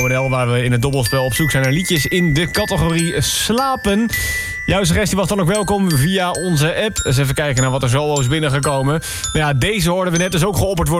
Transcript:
Waar we in het dobbelspel op zoek zijn naar liedjes in de categorie slapen. Jouw suggestie was dan ook welkom via onze app. Eens even kijken naar wat er zo is binnengekomen. Nou ja, deze hoorden we net dus ook geopperd worden